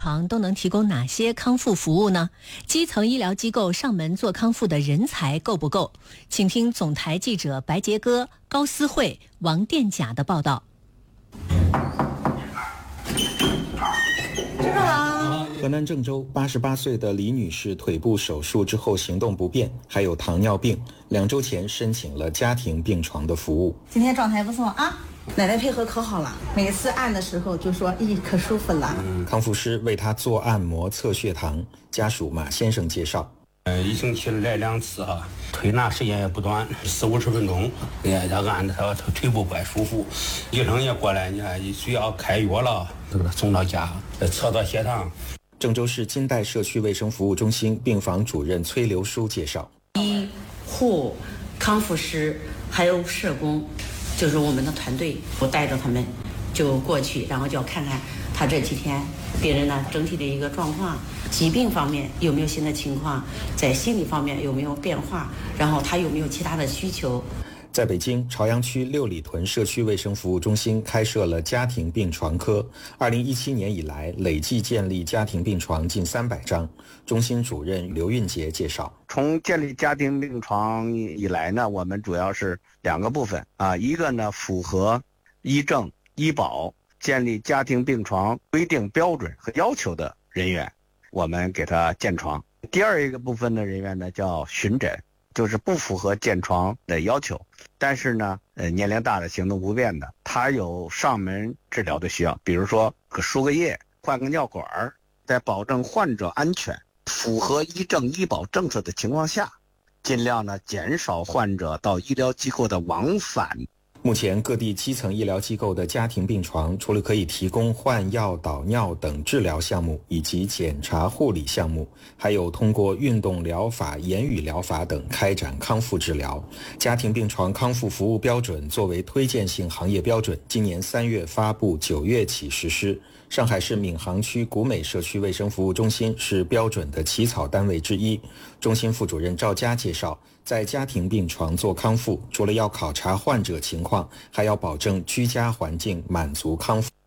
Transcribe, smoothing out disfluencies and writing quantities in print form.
床都能提供哪些康复服务呢？基层医疗机构上门做康复的人才够不够？请听总台记者白杰哥、高思慧、王殿甲的报道。 河南郑州88岁的李女士腿部手术之后行动不便，还有糖尿病，2周前申请了家庭病床的服务。 今天状态不错啊，奶奶配合可好了，每次按的时候就说咦可舒服了。 康复师为她做按摩测血糖，家属马先生介绍。 一星期来2次哈，推拿时间也不短，40-50分钟，给他按的他腿部怪舒服。医生也过来，你看需要开药了，都给他送到家，测到血糖。 郑州市金代社区卫生服务中心病房主任崔留书介绍， 医护、康复师还有社工，就是我们的团队，我带着他们就过去，然后就要看看他这几天病人呢整体的一个状况，疾病方面有没有新的情况，在心理方面有没有变化，然后他有没有其他的需求。 在北京朝阳区六里屯社区卫生服务中心开设了家庭病床科，2017年以来累计建立家庭病床近300张。中心主任刘运杰介绍， 从建立家庭病床以来呢，我们主要是2个部分啊，一个呢符合医政医保建立家庭病床规定标准和要求的人员，我们给他建床。第二一个部分的人员呢叫巡诊，就是不符合建床的要求，但是呢年龄大的行动不便的，他有上门治疗的需要，比如说输个液换个尿管，在保证患者安全符合医政医保政策的情况下，尽量呢减少患者到医疗机构的往返。 目前各地基层医疗机构的家庭病床除了可以提供换药、导尿等治疗项目以及检查护理项目，还有通过运动疗法、言语疗法等开展康复治疗。家庭病床康复服务标准作为推荐性行业标准，今年3月发布，9月起实施。上海市闵行区古美社区卫生服务中心是标准的起草单位之一。中心副主任赵佳介绍，在家庭病床做康复，除了要考察患者情况，还要保证居家环境满足康复。